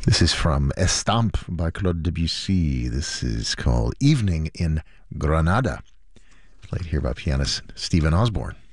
This is from Estampe by Claude Debussy. This is called Evening in Granada, played here by pianist Stephen Osborne.